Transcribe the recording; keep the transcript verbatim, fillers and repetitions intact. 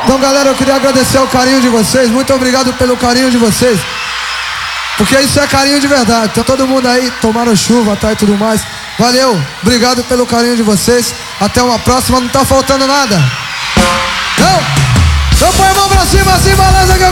Então, galera, eu queria agradecer o carinho de vocês. Muito obrigado pelo carinho de vocês, porque isso é carinho de verdade. Então todo mundo aí tomaram chuva, tá, e tudo mais. Valeu, obrigado pelo carinho de vocês. Até uma próxima, não tá faltando nada. Não, então põe a mão pra cima assim, balança que eu